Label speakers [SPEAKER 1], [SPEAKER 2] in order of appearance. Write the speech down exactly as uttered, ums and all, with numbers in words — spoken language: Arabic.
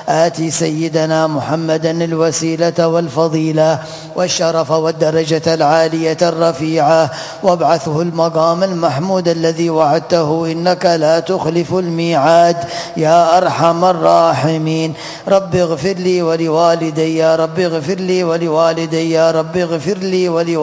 [SPEAKER 1] آت سيدنا محمدا الوسيلة والفضيلة والشرف والدرجة العالية الرفيعة، وابعثه المقام المحمود الذي وعدته إنك لا تخلف الميعاد يا أرحم الراحمين. رب اغفر لي ولوالدي، يا رب اغفر لي ولوالدي، يا رب اغفر لي ولوالدي